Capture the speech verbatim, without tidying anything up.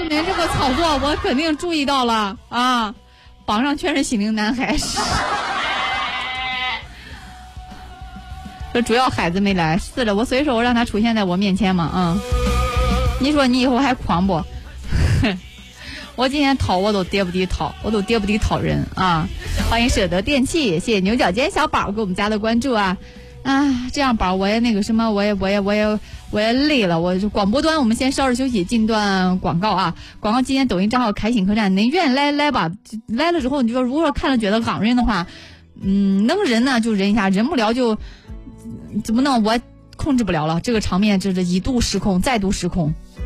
您这个操作我肯定注意到了啊，榜上全是心灵男孩。这主要孩子没来，是的，我所以说我让他出现在我面前嘛，嗯，你说你以后还狂不？我今天掏我都跌不地掏，我都跌不地掏人啊！欢迎舍得电器，谢谢牛角尖小宝给我们家的关注啊！啊，这样宝我也那个什么，我也我也我也我也累了，我就广播端我们先稍事休息，进段广告啊！广告今天抖音账号开心客栈，您愿意来来吧，来了之后你就如果看了觉得昂人的话，嗯，能忍呢就忍一下，忍不了就。怎么弄？我控制不了了，这个场面就是一度失控，再度失控。